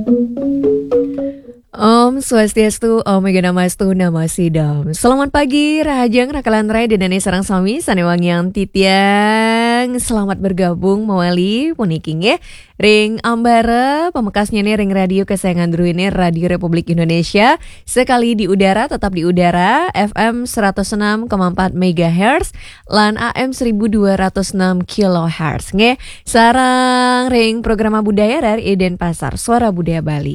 Om Swastiastu, Om Mega Namastu, Namasidam. Selamat pagi, Rahajang, Rakalan Rai, dan Sarang Sami, Sanewangyang Titiang. Selamat bergabung, Mawali, Puniking ya. Ring Ambara, pemekasnya nih Ring Radio kesayangan Dru ini, Radio Republik Indonesia. Sekali di udara, tetap di udara, FM 106,4 MHz, LAN AM 1206 kHz. Nge, sarang ring program budaya dari Denpasar, Suara Budaya Bali.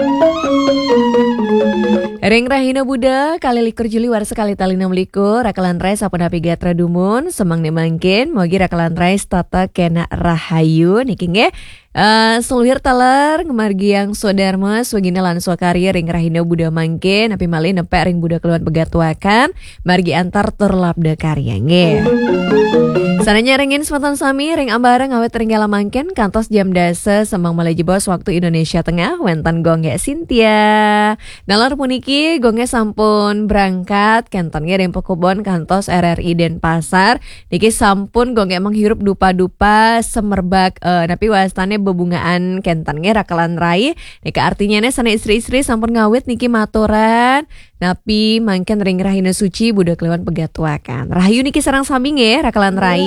Ring Rahina Buddha, kali likur Juli war sekali tali 6 likur, Rakalan Rai sapun api gatra dumun, semang nemangkin, mogi Rakalan Rai stata kena rahayu, niking ya. Seluhir taler ngemargi yang sodarma swagina lan swakarya ring Rahina Buddha mangkin, api malin nepek ring Buddha keluar begatuakan, margi antar terlabda karyanya. Sananya ringin sematan sami, ring ambara ngawet ringgala mangkin, kantos jam dasa semang mulai jebos waktu Indonesia Tengah, wentan gongnya Cynthia. Nalar puniki gongnya sampun berangkat, kentonnya ring pekubon kantos RRI Denpasar, niki sampun gongnya menghirup dupa-dupa semerbak, napi wastane bebungaan kentonnya Rakalan Rai, nika artinya sana istri-istri sampun ngawet niki maturan, napi mangken ring Rahina Suci Buddha kelewan pegatuakan. Rahayu niki sarang sambing ya Rakalan Rai.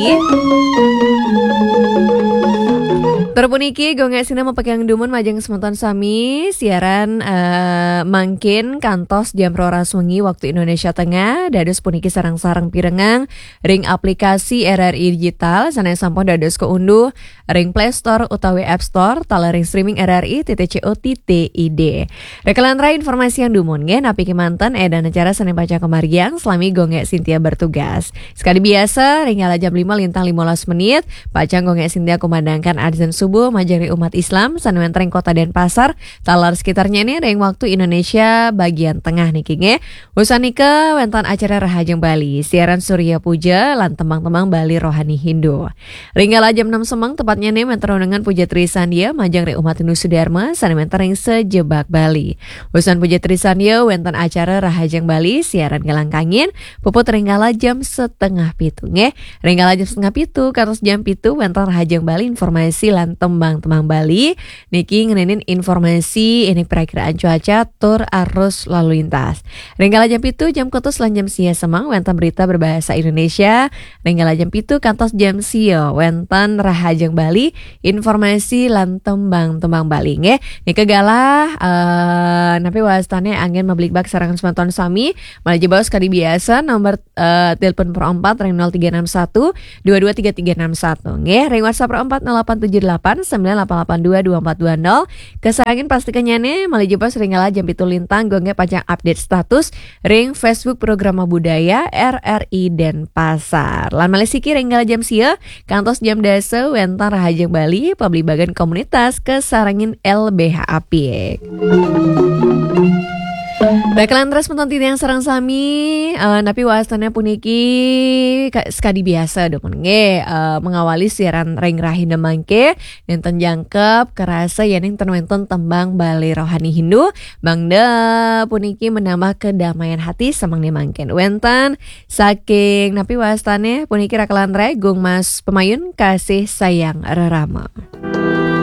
Terpuniki gonga sina mepegang dumun majang semonton sami siaran mangkin kantos jam roras wengi waktu Indonesia Tengah dados puniki sarang-sarang pirengang ring aplikasi RRI Digital sana sampun dados keunduh ring Play Store utawi App Store tala ring streaming RRI @co.id. Rekalan rai informasi yang dumun ngen api kemantan edan acara sana baca kemariang selami gonga Cynthia bertugas. Sekali biasa ring ala jam 5 lintang 15 menit pacang gonga Cynthia kumandangkan adzan subuh majari umat Islam sanewentreng kota Denpasar talar sekitarnya nih ring waktu Indonesia bagian tengah nih kinge usanika wentan acara Rahajeng Bali siaran Surya Puja lan tembang-tembang Bali rohani Hindu ringgala jam 6 semang tepatnya nih menterong dengan Puja Trisandia majang ring umat Hindu Sudarma sanewentreng sejebak Bali usan Puja Trisandia wentan acara Rahajeng Bali siaran gelangkangin puput ringgala jam setengah pitu nge ringgala jam setengah pitu katos jam pitu wentan Rahajeng Bali informasi lan tembang-tembang Bali niki ngenenin informasi ini perakiraan cuaca tur arus lalu lintas ringgala jam pitu jam kutus lan jam sia semang wentan berita berbahasa Indonesia ringgala jam pitu kantos jam sia wentan Rahajeng Bali informasi lan tembang-tembang Bali nge nika galah napi wastane angin meblik-bak sarangan semanton sami malah jebaos kali biasa nomor telepon pro 4 ring 0361 223361 nge ring WhatsApp pro 4 0878 98822420 kesangin pastikannya nih mali jepas ringgala jam pitu lintang gongnya pajang update status ring Facebook Program Budaya RRI Denpasar lan malisiki ringgala jam sia kantos jam dasa wentan Rahajeng Bali pabli bagan komunitas kesarangin LBH Apik. Baiklah terus menonton yang sarang sami napi wastannya puniki sekadi biasa dong mengawali siaran ring Rahina mangke nenten jangkep kerasa yaning tenwenten tembang Bali rohani Hindu bangda puniki menambah kedamaian hati samang mangken wentan saking napi wastannya puniki Rakalan Rai gung mas pemayun kasih sayang rerama.